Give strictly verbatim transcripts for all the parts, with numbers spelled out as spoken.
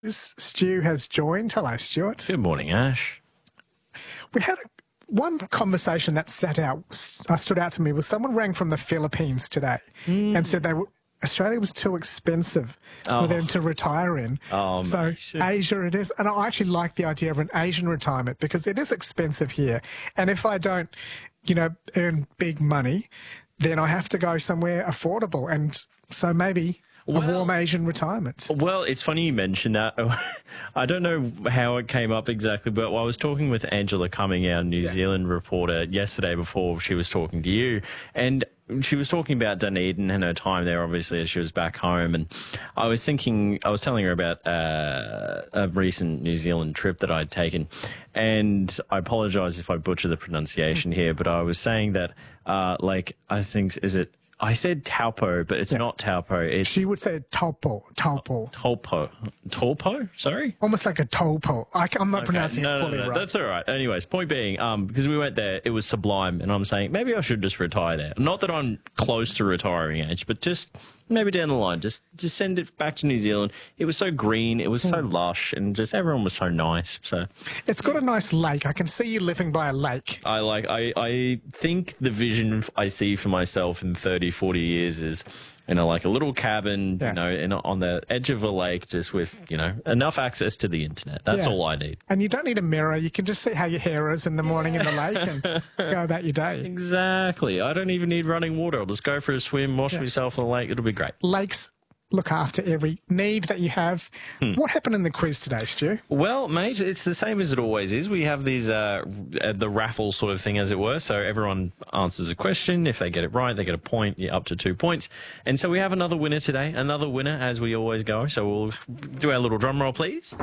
This Stu has joined. Hello, Stuart. Good morning, Ash. We had a, one conversation that sat out, uh, stood out to me was someone rang from the Philippines today mm. and said they were, Australia was too expensive oh. for them to retire in. Oh, so amazing. Asia it is. And I actually like the idea of an Asian retirement because it is expensive here. And if I don't, you know, earn big money, then I have to go somewhere affordable. And so maybe... Well, a warm Asian retirement. Well, it's funny you mentioned that. I don't know how it came up exactly, but I was talking with Angela Cumming, our New yeah. Zealand reporter, yesterday before she was talking to you, and she was talking about Dunedin and her time there, obviously, as she was back home. And I was thinking, I was telling her about uh, a recent New Zealand trip that I'd taken. And I apologise if I butcher the pronunciation here, but I was saying that, uh, like, I think, is it, I said Taupo, but it's yeah. not Taupo. It's she would say Taupo. Taupo. Taupo. Taupo? Sorry? Almost like a Taupo. I, I'm not okay. pronouncing no, it fully no, no, right. That's all right. Anyways, point being, um, because we went there, it was sublime, and I'm saying maybe I should just retire there. Not that I'm close to retiring age, but just maybe down the line, just just send it back to New Zealand. It was so green, it was so mm. lush, and just everyone was so nice. So it's got a nice lake. I can see you living by a lake. I like. I I think the vision I see for myself in thirty, forty years is, you know, like a little cabin, yeah. you know, in, on the edge of a lake, just with, you know, enough access to the internet. That's yeah. all I need. And you don't need a mirror. You can just see how your hair is in the morning in the lake and go about your day. Exactly. I don't even need running water. I'll just go for a swim, wash yeah. myself in the lake. It'll be great. Lakes look after every need that you have. Hmm. What happened in the quiz today, Stu? Well, mate, it's the same as it always is. We have these, uh, the raffle sort of thing, as it were. So everyone answers a question. If they get it right, they get a point, yeah, up to two points. And so we have another winner today, another winner, as we always go. So we'll do our little drum roll, please.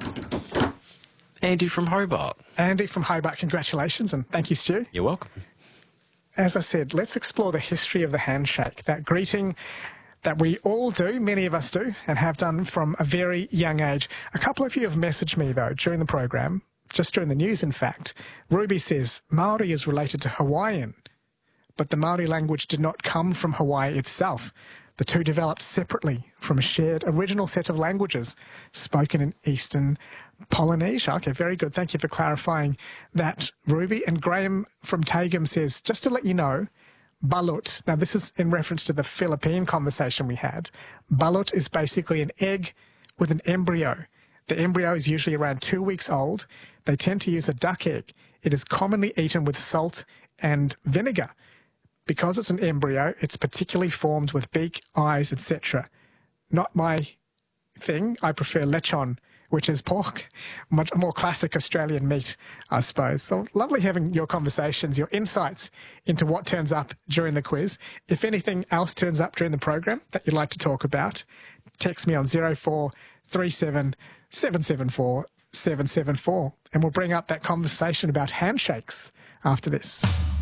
Andy from Hobart. Andy from Hobart, congratulations, and thank you, Stu. You're welcome. As I said, let's explore the history of the handshake, that greeting that we all do, many of us do, and have done from a very young age. A couple of you have messaged me, though, during the program, just during the news, in fact. Ruby says, Māori is related to Hawaiian, but the Māori language did not come from Hawaii itself. The two developed separately from a shared original set of languages spoken in Eastern Polynesia. Okay, very good. Thank you for clarifying that, Ruby. And Graham from Tagum says, just to let you know, balut, now this is in reference to the Philippine conversation we had. Balut is basically an egg with an embryo. The embryo is usually around two weeks old. They tend to use a duck egg. It is commonly eaten with salt and vinegar. Because it's an embryo, it's particularly formed with beak, eyes, et cetera. Not my thing. I prefer lechon, which is pork, much more classic Australian meat, I suppose. So lovely having your conversations, your insights into what turns up during the quiz. If anything else turns up during the program that you'd like to talk about, text me on zero four three seven, seven seven four, seven seven four, and we'll bring up that conversation about handshakes after this.